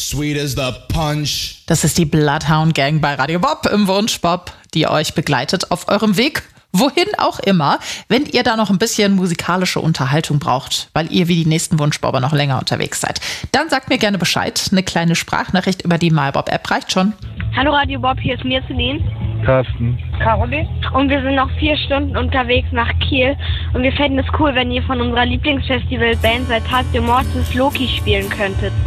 sweet as the punch. Das ist die Bloodhound Gang bei Radio Bob im Wunschbob, die euch begleitet auf eurem Weg, wohin auch immer. Wenn ihr da noch ein bisschen musikalische Unterhaltung braucht, weil ihr wie die nächsten Wunschbobber noch länger unterwegs seid, dann sagt mir gerne Bescheid. Eine kleine Sprachnachricht über die MyBob-App reicht schon. Hallo Radio Bob, hier ist Mirzelin. Carsten. Caroline. Und wir sind noch 4 Stunden unterwegs nach Kiel. Und wir fänden es cool, wenn ihr von unserer Lieblingsfestival-Band seit Tag der Mortis Loki spielen könntet.